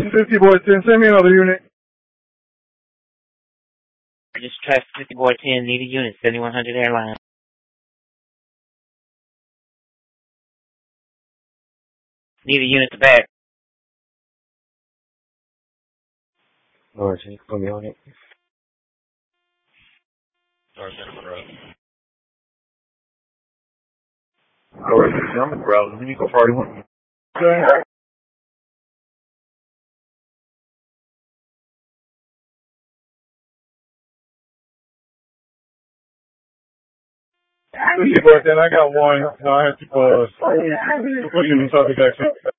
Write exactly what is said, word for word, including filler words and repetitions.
fifty boy ten, send me another unit. Just traffic fifty boy ten, need a unit, seventy-one hundred airline. Need a unit to back. Lord, can you put me on it? Lord, that's the road. Lord, I'm in the road. Let me go party one. fifty boy ten, I got one. No, I have to, uh, put you in the traffic accident.